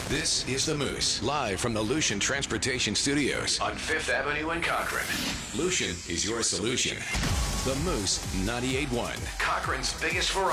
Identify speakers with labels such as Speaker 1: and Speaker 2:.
Speaker 1: This is The Moose, live from the Lucian Transportation Studios on 5th Avenue in Cochrane. Lucian is your solution. The Moose 98.1, Cochrane's biggest variety.